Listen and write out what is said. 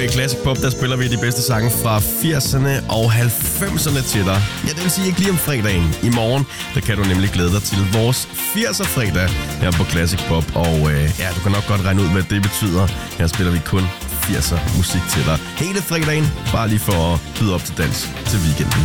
Classic Pop, der spiller vi de bedste sange fra 80'erne og 90'erne til dig. Ja, det vil sige ikke lige om fredagen. I morgen, der kan du nemlig glæde dig til vores 80'er fredag her på Classic Pop. Og du kan nok godt regne ud, hvad det betyder. Her spiller vi kun 80'er musik til dig hele fredagen, bare lige for at byde op til dans til weekenden.